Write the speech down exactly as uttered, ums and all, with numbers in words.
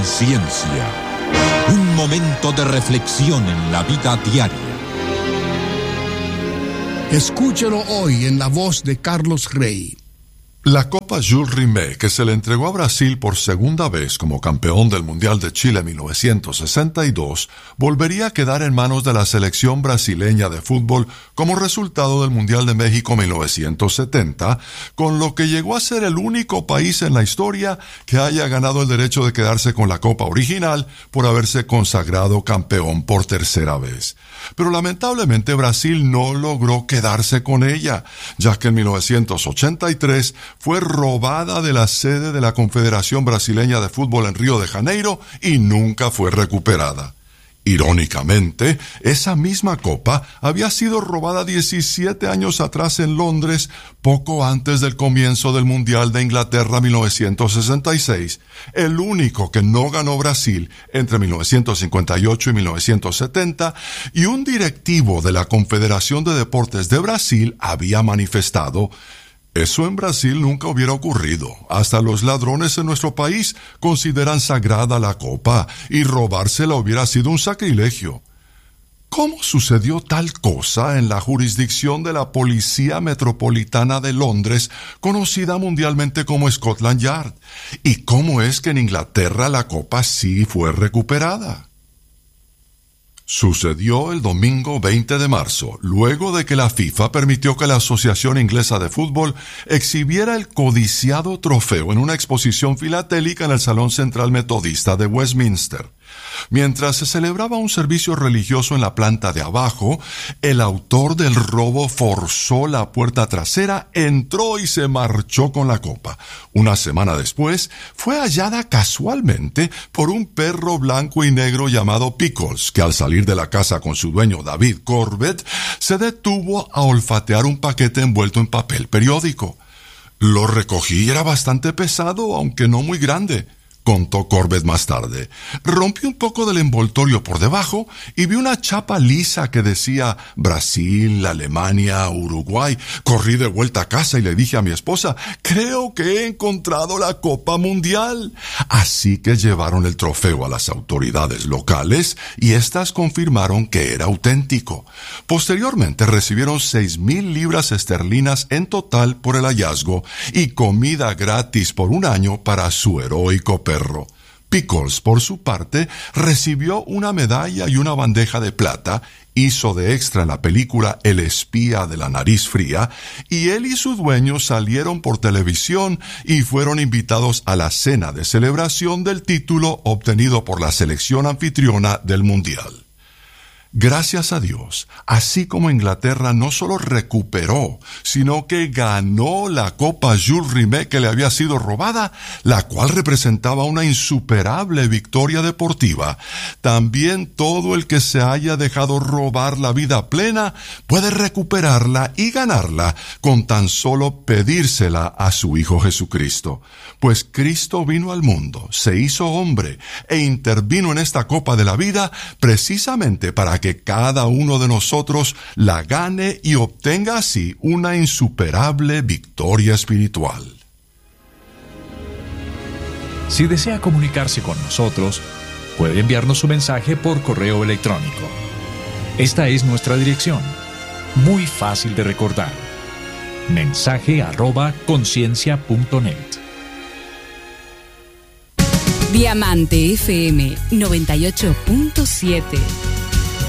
Ciencia. Un momento de reflexión en la vida diaria. Escúchelo hoy en la voz de Carlos Rey. La Copa Jules Rimet, que se le entregó a Brasil por segunda vez como campeón del Mundial de Chile en mil novecientos sesenta y dos, volvería a quedar en manos de la selección brasileña de fútbol como resultado del Mundial de México mil novecientos setenta, con lo que llegó a ser el único país en la historia que haya ganado el derecho de quedarse con la Copa original por haberse consagrado campeón por tercera vez. Pero lamentablemente Brasil no logró quedarse con ella, ya que en mil novecientos ochenta y tres fue robada de la sede de la Confederación Brasileña de Fútbol en Río de Janeiro y nunca fue recuperada. Irónicamente, esa misma copa había sido robada diecisiete años atrás en Londres, poco antes del comienzo del Mundial de Inglaterra mil novecientos sesenta y seis, el único que no ganó Brasil entre mil novecientos cincuenta y ocho y mil novecientos setenta, y un directivo de la Confederación de Deportes de Brasil había manifestado: eso en Brasil nunca hubiera ocurrido. Hasta los ladrones en nuestro país consideran sagrada la copa y robársela hubiera sido un sacrilegio. ¿Cómo sucedió tal cosa en la jurisdicción de la Policía Metropolitana de Londres, conocida mundialmente como Scotland Yard? ¿Y cómo es que en Inglaterra la copa sí fue recuperada? Sucedió el domingo veinte de marzo, luego de que la FIFA permitió que la Asociación Inglesa de Fútbol exhibiera el codiciado trofeo en una exposición filatélica en el Salón Central Metodista de Westminster. Mientras se celebraba un servicio religioso en la planta de abajo, el autor del robo forzó la puerta trasera, entró y se marchó con la copa. Una semana después, fue hallada casualmente por un perro blanco y negro llamado Pickles, que al salir de la casa con su dueño David Corbett, se detuvo a olfatear un paquete envuelto en papel periódico. Lo recogí y era bastante pesado, aunque no muy grande, contó Corbett más tarde. Rompí un poco del envoltorio por debajo y vi una chapa lisa que decía Brasil, Alemania, Uruguay. Corrí de vuelta a casa y le dije a mi esposa: creo que he encontrado la Copa Mundial. Así que llevaron el trofeo a las autoridades locales y éstas confirmaron que era auténtico. Posteriormente recibieron seis mil libras esterlinas en total por el hallazgo y comida gratis por un año para su heroico perro. Pickles, por su parte, recibió una medalla y una bandeja de plata, hizo de extra en la película El espía de la nariz fría, y él y su dueño salieron por televisión y fueron invitados a la cena de celebración del título obtenido por la selección anfitriona del Mundial. Gracias a Dios, así como Inglaterra no solo recuperó, sino que ganó la Copa Jules Rimet que le había sido robada, la cual representaba una insuperable victoria deportiva. También todo el que se haya dejado robar la vida plena puede recuperarla y ganarla con tan solo pedírsela a su Hijo Jesucristo. Pues Cristo vino al mundo, se hizo hombre e intervino en esta Copa de la vida precisamente para que cada uno de nosotros la gane y obtenga así una insuperable victoria espiritual. Si desea comunicarse con nosotros, puede enviarnos su mensaje por correo electrónico. Esta es nuestra dirección, muy fácil de recordar: mensaje arroba conciencia punto net. Diamante F M noventa y ocho punto siete.